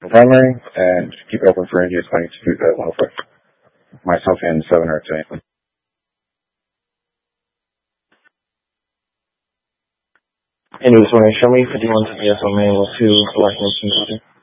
for primary, and keep it open for India's planning to do that well for myself and 7 or 8. And you just want to show me if you want to be SMA or to select motion.